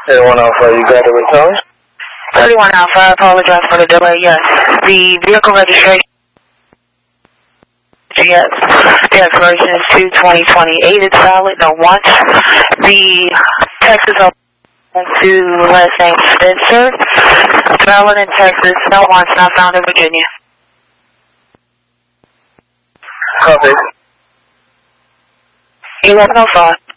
31 Alpha, you got the return? 31 Alpha, I apologize for the delay. Yes, the vehicle registration, yes, the expiration is 2/20/28. It's valid, no once. The Texas to last name Spencer. It's valid in Texas, no once, not found in Virginia. Copy. 1105.